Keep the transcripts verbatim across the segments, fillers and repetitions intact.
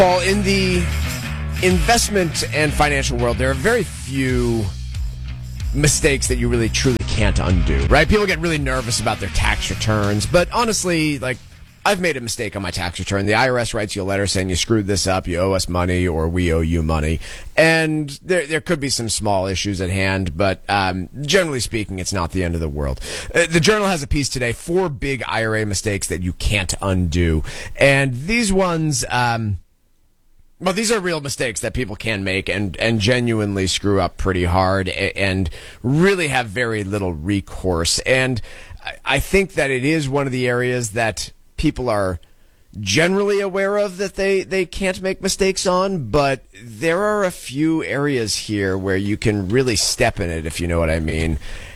Well, in the investment and financial world, there are very few mistakes that you really truly can't undo, right? People get really nervous about their tax returns, but honestly, like, I've made a mistake on my tax return. The I R S writes you a letter saying you screwed this up, you owe us money, or we owe you money. And there there could be some small issues at hand, but um, generally speaking, it's not the end of the world. Uh, the Journal has a piece today, four big I R A mistakes that you can't undo. And these ones... Um, Well, these are real mistakes that people can make and, and genuinely screw up pretty hard and really have very little recourse. And I think that it is one of the areas that people are generally aware of that they, they can't make mistakes on, but there are a few areas here where you can really step in it, if you know what I mean.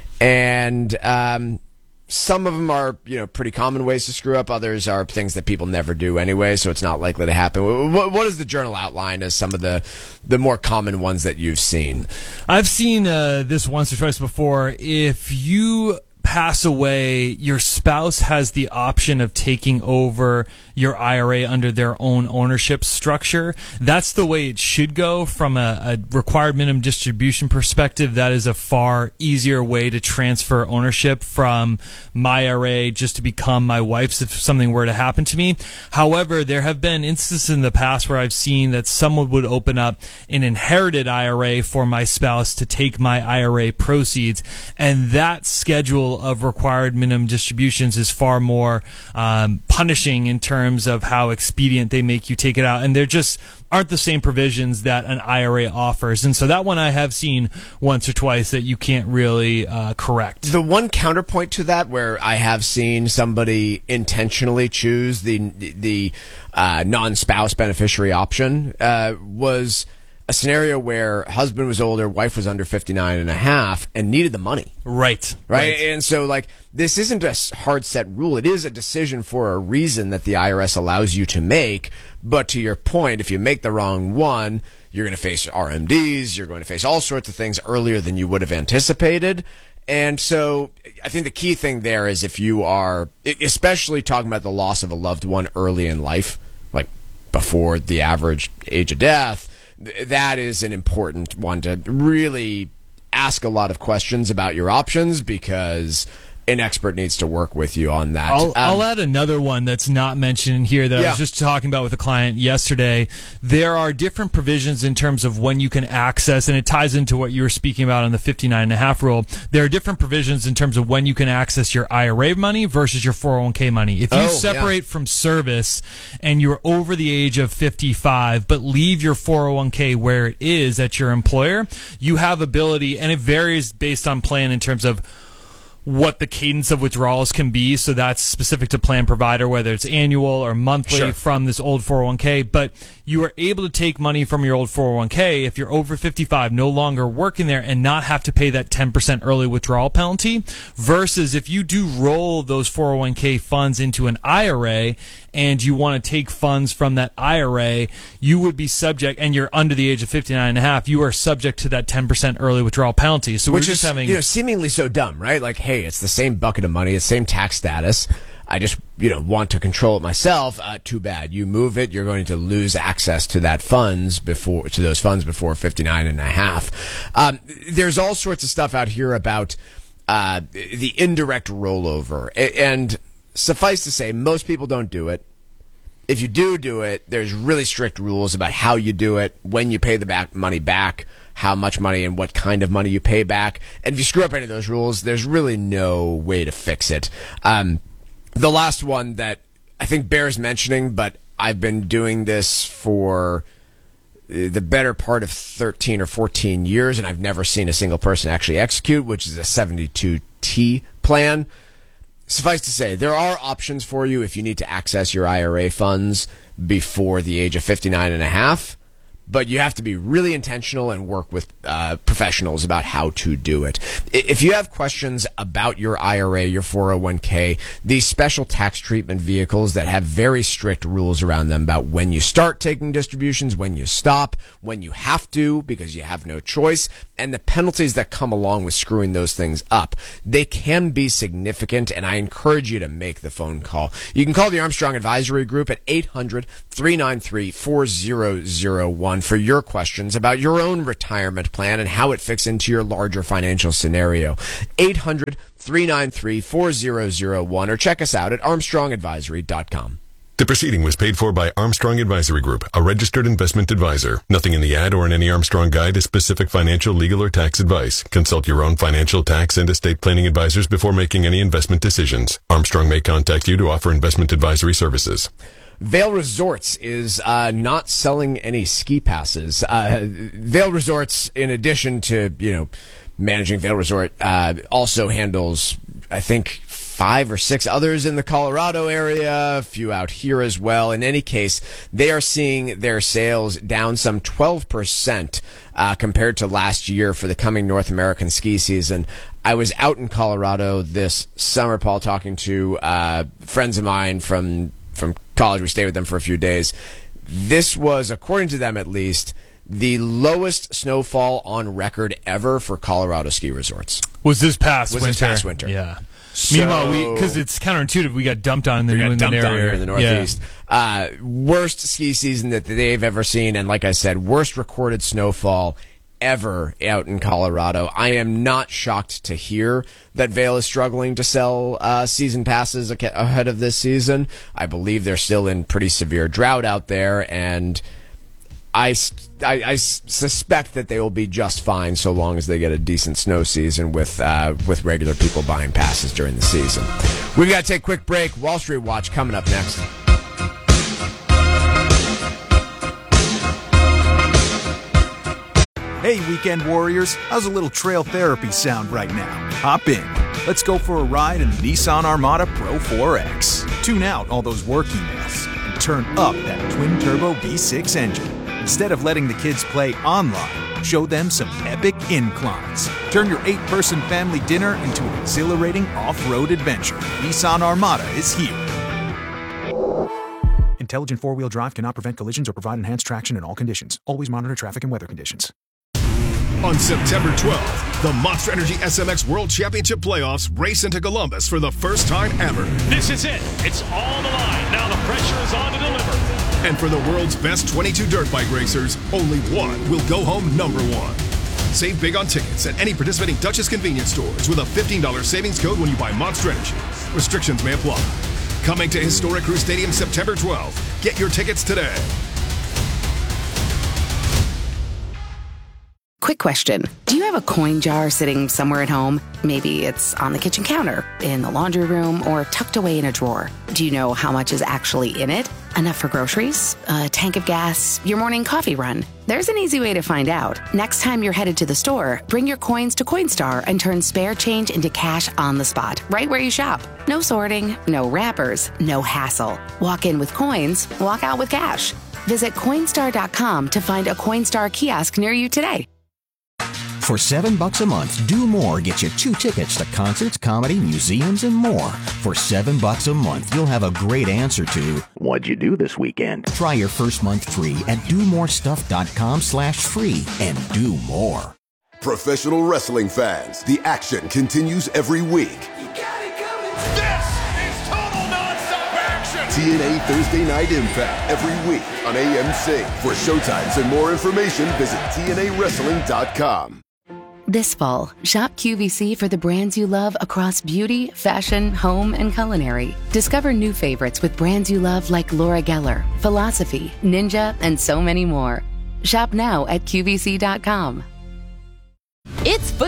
And um some of them are, you know, pretty common ways to screw up. Others are things that people never do anyway, so it's not likely to happen. What, what does the Journal outline as some of the the more common ones that you've seen? I've seen uh, this once or twice before. If you pass away, your spouse has the option of taking over your I R A under their own ownership structure. That's the way it should go from a, a required minimum distribution perspective. That is a far easier way to transfer ownership from my I R A just to become my wife's if something were to happen to me. However, there have been instances in the past where I've seen that someone would open up an inherited I R A for my spouse to take my I R A proceeds, and that schedule of required minimum distributions is far more um, punishing in terms of how expedient they make you take it out, and there just aren't the same provisions that an I R A offers. And so that one I have seen once or twice that you can't really uh, correct. The one counterpoint to that where I have seen somebody intentionally choose the the uh, non-spouse beneficiary option uh, was a scenario where husband was older, wife was under fifty-nine and a half, and needed the money. Right. Right. Right. And so, like, this isn't a hard set rule. It is a decision for a reason that the I R S allows you to make. But to your point, if you make the wrong one, you're going to face R M Ds, you're going to face all sorts of things earlier than you would have anticipated. And so I think the key thing there is if you are, especially talking about the loss of a loved one early in life, like before the average age of death, that is an important one to really ask a lot of questions about your options, because an expert needs to work with you on that. I'll, um, I'll add another one that's not mentioned in here that yeah. I was just talking about with a client yesterday. There are different provisions in terms of when you can access, and it ties into what you were speaking about on the fifty-nine and a half rule. There are different provisions in terms of when you can access your I R A money versus your four oh one k money. If you oh, separate yeah. from service and you're over the age of fifty-five, but leave your four oh one k where it is at your employer, you have ability, and it varies based on plan in terms of what the cadence of withdrawals can be. So that's specific to plan provider, whether it's annual or monthly Sure. from this old four oh one k. But you are able to take money from your old four oh one k if you're over fifty-five, no longer working there, and not have to pay that ten percent early withdrawal penalty, versus if you do roll those four oh one k funds into an I R A and you want to take funds from that I R A, you would be subject, and you're under the age of fifty-nine and a half, you are subject to that ten percent early withdrawal penalty. So Which we're is, just having, you know, seemingly so dumb, right? Like, hey, it's the same bucket of money, it's the same tax status. I just, you know, want to control it myself. Uh, too bad. You move it, you're going to lose access to that funds before, to those funds before fifty-nine and a half. Um, there's all sorts of stuff out here about uh, the indirect rollover. And suffice to say, most people don't do it. If you do do it, there's really strict rules about how you do it, when you pay the back money back, how much money and what kind of money you pay back. And if you screw up any of those rules, there's really no way to fix it. Um, the last one that I think bears mentioning, but I've been doing this for the better part of thirteen or fourteen years, and I've never seen a single person actually execute, which is a seventy-two T plan. Suffice to say, there are options for you if you need to access your I R A funds before the age of fifty-nine and a half. but you have to be really intentional and work with uh, professionals about how to do it. If you have questions about your I R A, your four oh one k, these special tax treatment vehicles that have very strict rules around them about when you start taking distributions, when you stop, when you have to because you have no choice, and the penalties that come along with screwing those things up, they can be significant, and I encourage you to make the phone call. You can call the Armstrong Advisory Group at eight hundred, three nine three, four oh oh one for your questions about your own retirement plan and how it fits into your larger financial scenario. eight hundred, three nine three, four oh oh one or check us out at armstrong advisory dot com. The proceeding was paid for by Armstrong Advisory Group, a registered investment advisor. Nothing in the ad or in any Armstrong guide is specific financial, legal, or tax advice. Consult your own financial, tax, and estate planning advisors before making any investment decisions. Armstrong may contact you to offer investment advisory services. Vail Resorts is uh, not selling any ski passes. Uh, Vail Resorts, in addition to, you know, managing Vail Resort, uh, also handles, I think, five or six others in the Colorado area, a few out here as well. In any case, they are seeing their sales down some twelve percent uh, compared to last year for the coming North American ski season. I was out in Colorado this summer, Paul, talking to uh, friends of mine from from college. We stayed with them for a few days. This was, according to them at least, the lowest snowfall on record ever for Colorado ski resorts. Was this past was winter? this past winter. Yeah. So, Meanwhile, we because it's counterintuitive, we got dumped on in the we New got England dumped on area here in the Northeast. Yeah. Uh, worst ski season that they've ever seen, and like I said, worst recorded snowfall ever out in Colorado. I am not shocked to hear that Vail is struggling to sell uh, season passes ahead of this season. I believe they're still in pretty severe drought out there, and I, I, I suspect that they will be just fine so long as they get a decent snow season with uh, with regular people buying passes during the season. We've got to take a quick break. Wall Street Watch coming up next. Hey, weekend warriors, how's a little trail therapy sound right now? Hop in. Let's go for a ride in the Nissan Armada Pro four X. Tune out all those work emails and turn up that twin-turbo V six engine. Instead of letting the kids play online, show them some epic inclines. Turn your eight-person family dinner into an exhilarating off-road adventure. Nissan Armada is here. Intelligent four-wheel drive cannot prevent collisions or provide enhanced traction in all conditions. Always monitor traffic and weather conditions. On September twelfth, the Monster Energy S M X World Championship Playoffs race into Columbus for the first time ever. This is it. It's all the line. Now the pressure is on to deliver. And for the world's best twenty-two dirt bike racers, only one will go home number one. Save big on tickets at any participating Dutchess convenience stores with a fifteen dollars savings code when you buy Monster Energy. Restrictions may apply. Coming to Historic Crew Stadium September twelfth. Get your tickets today. Quick question. Do you have a coin jar sitting somewhere at home? Maybe it's on the kitchen counter, in the laundry room, or tucked away in a drawer. Do you know how much is actually in it? Enough for groceries? A tank of gas? Your morning coffee run? There's an easy way to find out. Next time you're headed to the store, bring your coins to Coinstar and turn spare change into cash on the spot, right where you shop. No sorting, no wrappers, no hassle. Walk in with coins, walk out with cash. Visit Coinstar dot com to find a Coinstar kiosk near you today. For seven bucks a month, Do More gets you two tickets to concerts, comedy, museums, and more. For seven bucks a month, you'll have a great answer to what'd you do this weekend? Try your first month free at do more stuff dot com slash free and do more. Professional wrestling fans, the action continues every week. You got it coming. This is total nonstop action. T N A Thursday Night Impact every week on A M C. For showtimes and more information, visit T N A wrestling dot com. This fall, shop Q V C for the brands you love across beauty, fashion, home, and culinary. Discover new favorites with brands you love like Laura Geller, Philosophy, Ninja, and so many more. Shop now at Q V C dot com. It's football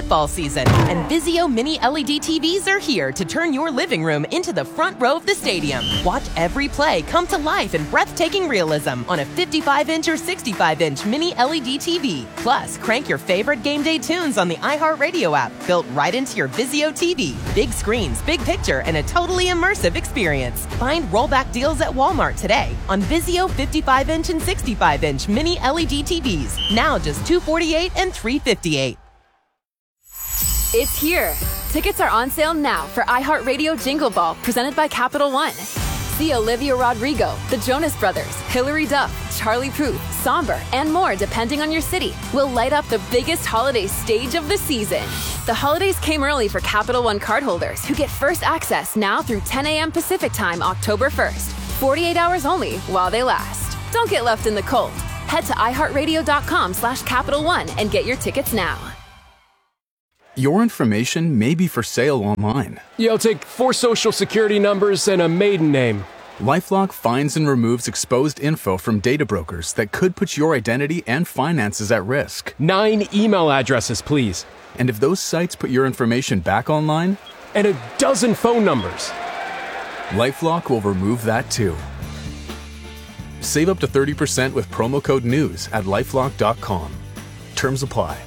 football season, and Vizio Mini L E D T Vs are here to turn your living room into the front row of the stadium. Watch every play come to life in breathtaking realism on a fifty-five inch or sixty-five inch Mini L E D T V. Plus, crank your favorite game day tunes on the iHeartRadio app, built right into your Vizio T V. Big screens, big picture, and a totally immersive experience. Find rollback deals at Walmart today on Vizio fifty-five inch and sixty-five inch Mini L E D T Vs. Now just two hundred forty-eight dollars and three hundred fifty-eight dollars. It's here. Tickets are on sale now for iHeartRadio Jingle Ball, presented by Capital One. See Olivia Rodrigo, the Jonas Brothers, Hilary Duff, Charlie Puth, Somber, and more depending on your city will light up the biggest holiday stage of the season. The holidays came early for Capital One cardholders who get first access now through ten a.m. Pacific Time, October first. forty-eight hours only while they last. Don't get left in the cold. Head to iHeartRadio.com slash Capital One and get your tickets now. Your information may be for sale online. Yeah, I'll take four social security numbers and a maiden name. LifeLock finds and removes exposed info from data brokers that could put your identity and finances at risk. Nine email addresses, please. And if those sites put your information back online? And a dozen phone numbers. LifeLock will remove that too. Save up to thirty percent with promo code NEWS at lifelock dot com. Terms apply.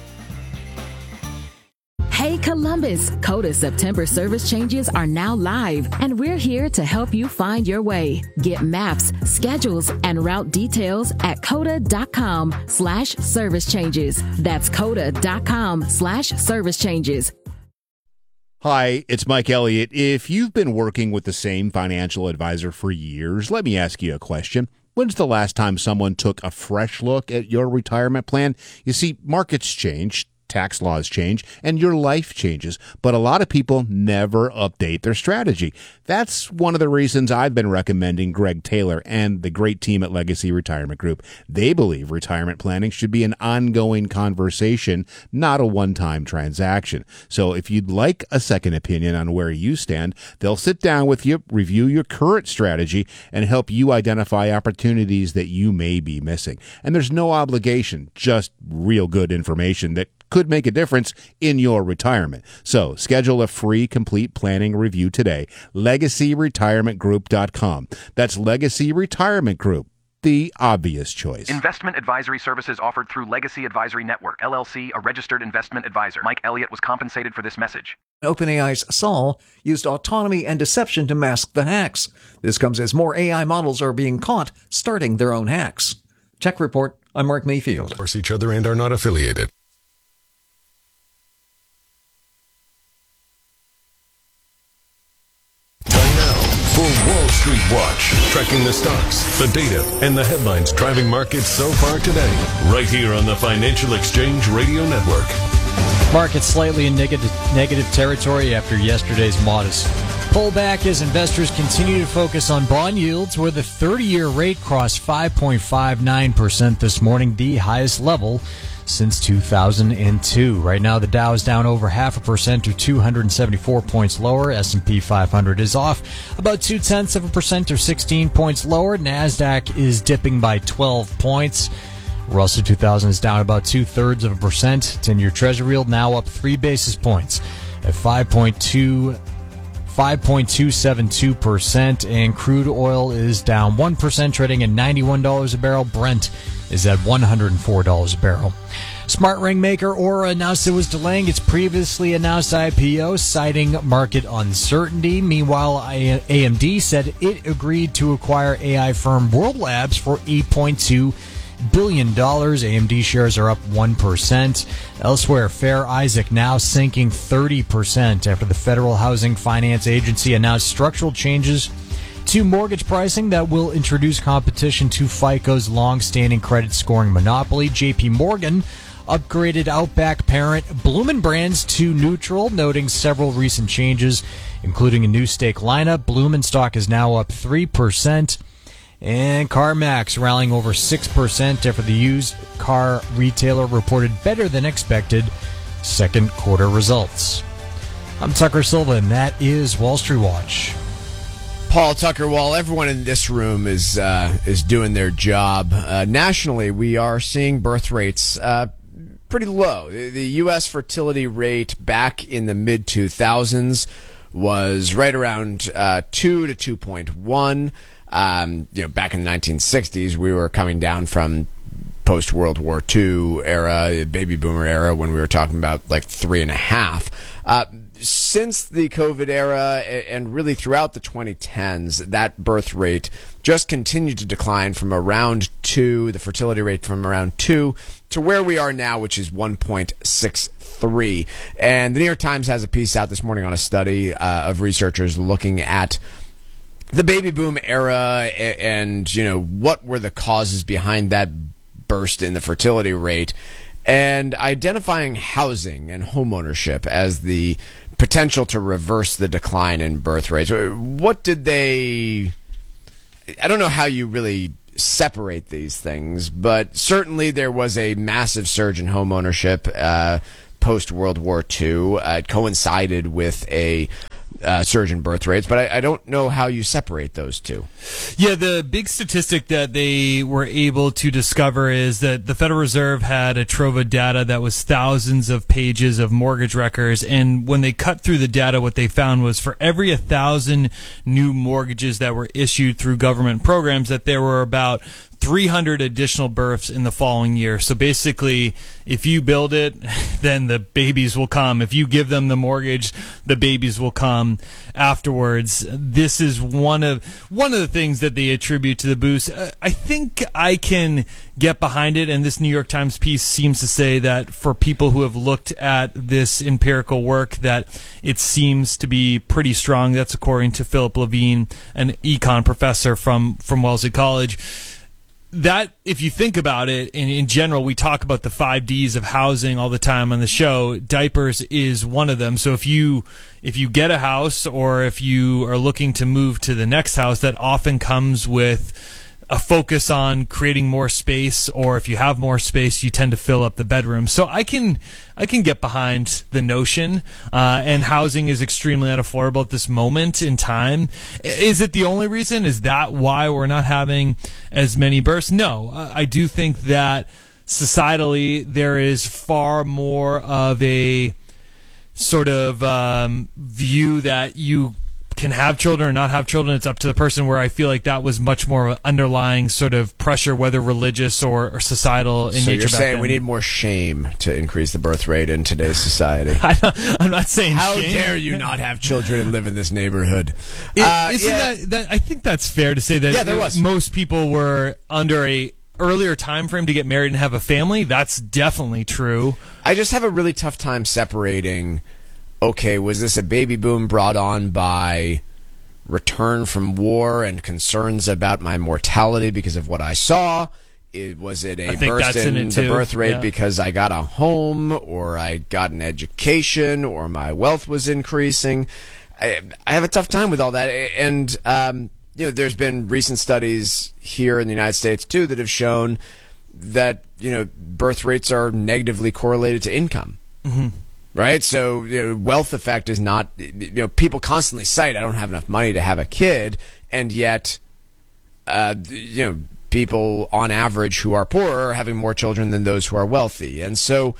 Hey Columbus, Coda September service changes are now live, and we're here to help you find your way. Get maps, schedules, and route details at coda.com slash service changes. That's coda.com slash service changes. Hi, it's Mike Elliott. If you've been working with the same financial advisor for years, let me ask you a question. When's the last time someone took a fresh look at your retirement plan? You see, markets change, tax laws change, and your life changes, but a lot of people never update their strategy. That's one of the reasons I've been recommending Greg Taylor and the great team at Legacy Retirement Group. They believe retirement planning should be an ongoing conversation, not a one-time transaction. So if you'd like a second opinion on where you stand, they'll sit down with you, review your current strategy, and help you identify opportunities that you may be missing. And there's no obligation, just real good information that could make a difference in your retirement. So schedule a free complete planning review today. legacy retirement group dot com. That's Legacy Retirement Group, the obvious choice. Investment advisory services offered through Legacy Advisory Network, L L C, a registered investment advisor. Mike Elliott was compensated for this message. OpenAI's Sol used autonomy and deception to mask the hacks. This comes as more A I models are being caught starting their own hacks. Tech Report, I'm Mark Mayfield. Force each other and are not affiliated. For Wall Street Watch, tracking the stocks, the data, and the headlines driving markets so far today, right here on the Financial Exchange Radio Network. Markets slightly in negative, negative territory after yesterday's modest pullback as investors continue to focus on bond yields, where the thirty-year rate crossed five point five nine percent this morning, the highest level since two thousand two. Right now, the Dow is down over half a percent to two hundred seventy-four points lower. S and P five hundred is off about two tenths of a percent or sixteen points lower. NASDAQ is dipping by twelve points. Russell two thousand is down about two thirds of a percent. ten-year Treasury yield now up three basis points at five point two seven two percent, and crude oil is down one percent, trading at ninety-one dollars a barrel. Brent is at one hundred four dollars a barrel. Smart ring maker Aura announced it was delaying its previously announced I P O, citing market uncertainty. Meanwhile, A M D said it agreed to acquire A I firm World Labs for eight point two billion dollars. A M D shares are up one percent. Elsewhere, Fair Isaac now sinking thirty percent after the Federal Housing Finance Agency announced structural changes to mortgage pricing that will introduce competition to FICO's long-standing credit scoring monopoly. J P Morgan upgraded Outback parent Bloomin' Brands to neutral, noting several recent changes, including a new steak lineup. Bloomin' stock is now up three percent. And CarMax rallying over six percent after the used car retailer reported better than expected second quarter results. I'm Tucker Silva, and that is Wall Street Watch. Paul Tucker, while everyone in this room is uh, is doing their job, uh, nationally we are seeing birth rates uh, pretty low. The U S fertility rate back in the mid two thousands was right around uh, two to two point one. Um, you know, back in the nineteen sixties, we were coming down from post World War Two era, baby boomer era, when we were talking about like three and a half. Uh, since the COVID era and really throughout the twenty tens, that birth rate just continued to decline from around two, the fertility rate from around two to where we are now, which is one point six three. And the New York Times has a piece out this morning on a study uh, of researchers looking at the baby boom era and, you know, what were the causes behind that burst in the fertility rate, and identifying housing and homeownership as the potential to reverse the decline in birth rates. What did they... I don't know how you really separate these things, but certainly there was a massive surge in homeownership uh, post-World War Two. Uh, it coincided with a Uh, surge in birth rates, but I, I don't know how you separate those two. Yeah, the big statistic that they were able to discover is that the Federal Reserve had a trove of data that was thousands of pages of mortgage records, and when they cut through the data, what they found was for every a thousand new mortgages that were issued through government programs, that there were about three hundred additional births in the following year. So basically, if you build it, then the babies will come. If you give them the mortgage, the babies will come afterwards. This is one of one of the things that they attribute to the boost. I think I can get behind it, and this New York Times piece seems to say that for people who have looked at this empirical work, that it seems to be pretty strong. That's according to Philip Levine, an econ professor from, from Wellesley College. That, if you think about it, in, in general, we talk about the five Ds of housing all the time on the show. Diapers is one of them. So if you if you get a house, or if you are looking to move to the next house, that often comes with a focus on creating more space, or if you have more space, you tend to fill up the bedroom. So I can I can get behind the notion, uh, and housing is extremely unaffordable at this moment in time. Is it the only reason? Is that why we're not having as many births? No, I do think that societally there is far more of a sort of um, view that you can have children or not have children. It's up to the person, where I feel like that was much more of an underlying sort of pressure, whether religious or, or societal in so nature. You're saying then. we need more shame to increase the birth rate in today's society. I'm not saying How shame. dare you not have children and live in this neighborhood? It, uh, isn't yeah. that, that, I think that's fair to say that yeah, there was. most people were under a earlier time frame to get married and have a family. That's definitely true. I just have a really tough time separating, okay, was this a baby boom brought on by return from war and concerns about my mortality because of what I saw? It, was it a burst in, in the birth rate yeah. because I got a home, or I got an education, or my wealth was increasing? I, I have a tough time with all that. And, um, you know, there's been recent studies here in the United States, too, that have shown that, you know, birth rates are negatively correlated to income. Mm-hmm. Right? So, you know, wealth effect is not, you know, people constantly cite, I don't have enough money to have a kid, and yet, uh, you know, people on average who are poorer are having more children than those who are wealthy. And so,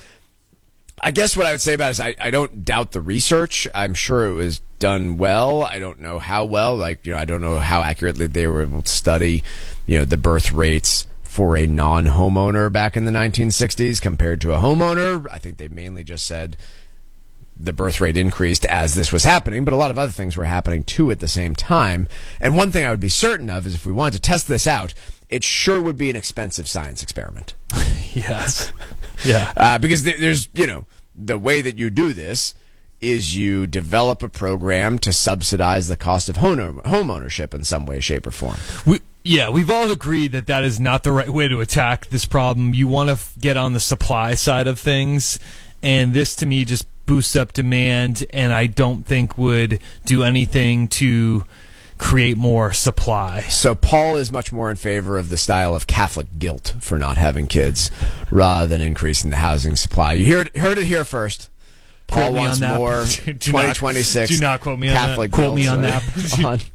I guess what I would say about it is I, I don't doubt the research. I'm sure it was done well. I don't know how well, like, you know, I don't know how accurately they were able to study, you know, the birth rates for a non-homeowner back in the nineteen sixties compared to a homeowner. I think they mainly just said the birth rate increased as this was happening, but a lot of other things were happening too at the same time. And one thing I would be certain of is if we wanted to test this out, it sure would be an expensive science experiment. Yes. Yeah. Uh, because th- there's, you know, the way that you do this is you develop a program to subsidize the cost of home, home ownership in some way, shape, or form. We, yeah, we've all agreed that that is not the right way to attack this problem. You want to f- get on the supply side of things, and this to me just boosts up demand, and I don't think would do anything to create more supply. So Paul is much more in favor of the style of Catholic guilt for not having kids rather than increasing the housing supply. You heard, heard it here first. Paul wants more do twenty twenty-six not, do not quote me Catholic on that. Quote me on that. that. on,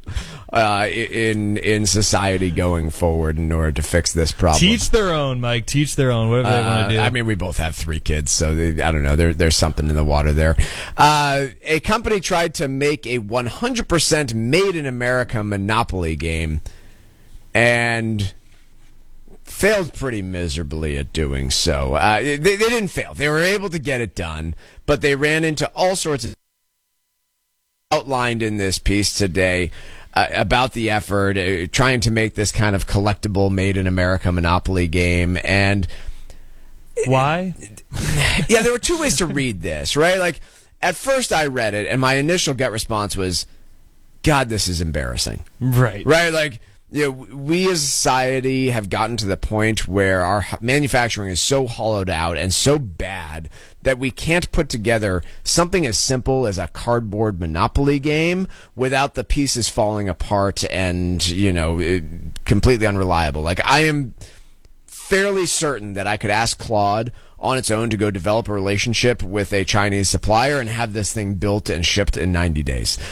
uh, in in society going forward in order to fix this problem. Teach their own, Mike. Teach their own. Whatever they Uh, want to do. I mean, we both have three kids, so they, I don't know. There, there's something in the water there. Uh, a company tried to make a one hundred percent made in America Monopoly game and failed pretty miserably at doing so. Uh, they, they didn't fail. They were able to get it done, but they ran into all sorts of outlined in this piece today uh, about the effort, uh, trying to make this kind of collectible made in America Monopoly game. And why? Yeah, there were two ways to read this, right? Like, at first I read it, and my initial gut response was, God, this is embarrassing. Right. Right? Like, you know, we as a society have gotten to the point where our manufacturing is so hollowed out and so bad that we can't put together something as simple as a cardboard Monopoly game without the pieces falling apart and, you know, it, completely unreliable. Like, I am fairly certain that I could ask Claude on its own to go develop a relationship with a Chinese supplier and have this thing built and shipped in ninety days.